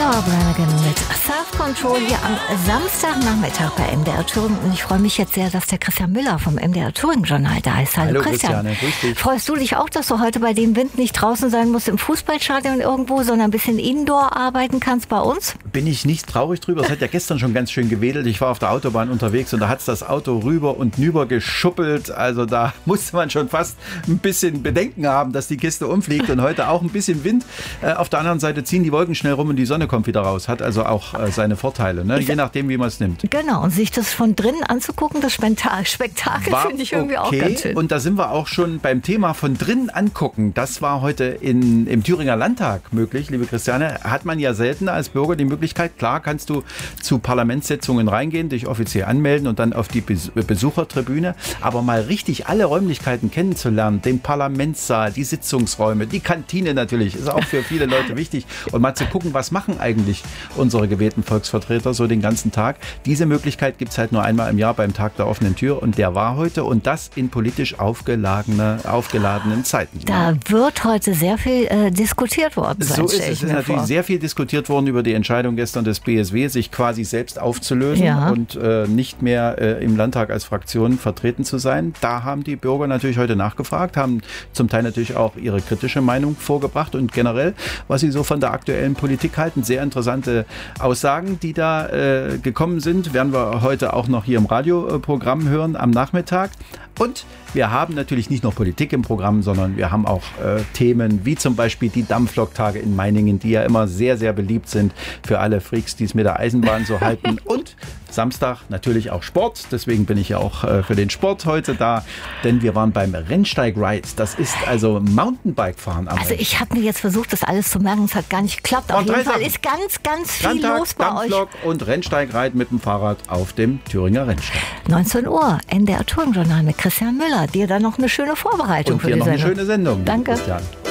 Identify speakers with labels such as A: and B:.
A: Laura Branigan mit Self-Control hier am Samstagnachmittag bei MDR Thüringen. Und ich freue mich jetzt sehr, dass der Christian Müller vom MDR Thüringen-Journal da ist.
B: Hallo Christian. Grüß dich.
A: Freust du dich auch, dass du heute bei dem Wind nicht draußen sein musst im Fußballstadion irgendwo, sondern ein bisschen Indoor arbeiten kannst bei uns?
B: Bin ich nicht traurig drüber. Es hat ja gestern schon ganz schön gewedelt. Ich war auf der Autobahn unterwegs und da hat es das Auto rüber und nüber geschuppelt. Also da musste man schon fast ein bisschen Bedenken haben, dass die Kiste umfliegt. Und heute auch ein bisschen Wind. Auf der anderen Seite ziehen die Wolken schnell rum und die Sonne kommt wieder raus. Hat also auch seine Vorteile, ne? Je nachdem, wie man es nimmt.
A: Genau, und sich das von drinnen anzugucken, das Spektakel finde ich irgendwie auch ganz schön.
B: Und da sind wir auch schon beim Thema von drinnen angucken. Das war heute im Thüringer Landtag möglich, liebe Christiane. Hat man ja selten als Bürger die Möglichkeit. Klar kannst du zu Parlamentssitzungen reingehen, dich offiziell anmelden und dann auf die Besuchertribüne. Aber mal richtig alle Räumlichkeiten kennenzulernen, den Parlamentssaal, die Sitzungsräume, die Kantine natürlich, ist auch für viele Leute wichtig. Und mal zu gucken, was machen eigentlich unsere gewählten Volksvertreter so den ganzen Tag. Diese Möglichkeit gibt es halt nur einmal im Jahr beim Tag der offenen Tür und der war heute und das in politisch aufgeladenen Zeiten.
A: Da wird heute sehr viel diskutiert worden sein.
B: So ist es. Es ist natürlich sehr viel diskutiert worden über die Entscheidung gestern des BSW, sich quasi selbst aufzulösen und nicht mehr im Landtag als Fraktion vertreten zu sein. Da haben die Bürger natürlich heute nachgefragt, haben zum Teil natürlich auch ihre kritische Meinung vorgebracht und generell, was sie so von der aktuellen Politik halten. Sehr interessante Aussagen, die da gekommen sind, werden wir heute auch noch hier im Radioprogramm hören am Nachmittag. Und wir haben natürlich nicht nur Politik im Programm, sondern wir haben auch Themen wie zum Beispiel die Dampfloktage in Meiningen, die ja immer sehr, sehr beliebt sind für alle Freaks, die es mit der Eisenbahn so halten. Und Samstag natürlich auch Sport. Deswegen bin ich ja auch für den Sport heute da, denn wir waren beim Rennsteig-Ride. Das ist also Mountainbike-Fahren.
A: Also ich habe mir jetzt versucht, das alles zu merken. Es hat gar nicht geklappt. Auf jeden Fall ist ganz, ganz viel
B: Landtag,
A: los bei
B: Dampflok
A: euch.
B: Und Rennsteig-Ride mit dem Fahrrad auf dem Thüringer Rennsteig.
A: 19 Uhr, MDR Thüringen-Journal mit Christian Müller. Dir dann noch eine schöne Vorbereitung
B: Und
A: für
B: dir
A: die
B: noch eine
A: Sendung.
B: schöne Sendung.
A: Danke.
B: Christian.